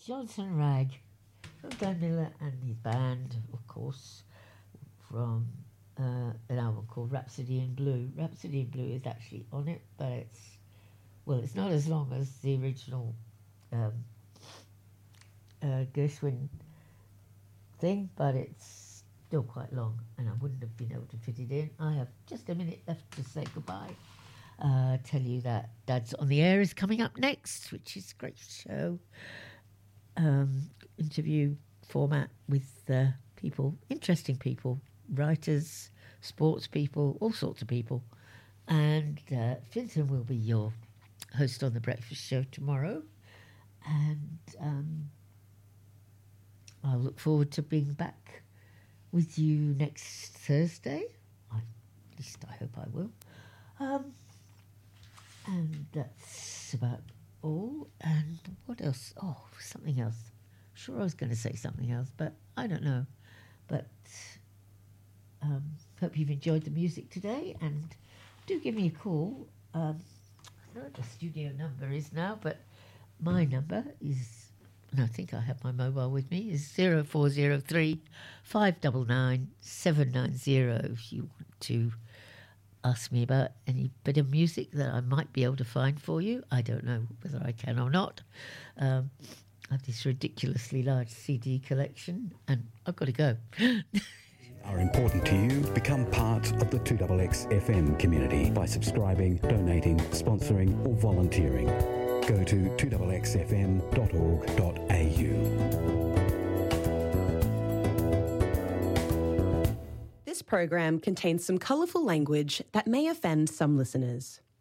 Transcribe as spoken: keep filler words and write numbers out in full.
Johnson Ragg from Glenn Miller and his band, of course, from uh, an album called Rhapsody in Blue. Rhapsody in Blue is actually on it, but it's, well, it's not as long as the original um, uh, Gershwin thing, but it's still quite long, and I wouldn't have been able to fit it in. I have just a minute left to say goodbye. Uh, tell you that Dad's on the Air is coming up next, which is a great show. Um, interview format with uh, people, interesting people, writers, sports people, all sorts of people. And uh, Finton will be your host on The Breakfast Show tomorrow. And um, I'll look forward to being back with you next Thursday. I, at least I hope I will. Um, and that's about all. And what else? Oh, something else. Sure, I was going to say something else, but I don't know. But um, hope you've enjoyed the music today, and do give me a call. Um, I know what the studio number is now, but my number is, and I think I have my mobile with me, is zero four zero three, five nine nine, seven nine zero if you want to ask me about any bit of music that I might be able to find for you. I don't know whether I can or not. Um, I have this ridiculously large C D collection, and I've got to go. Are important to you? Become part of the two X X F M community by subscribing, donating, sponsoring or volunteering. Go to two x x f m dot org dot a u. This program contains some colourful language that may offend some listeners.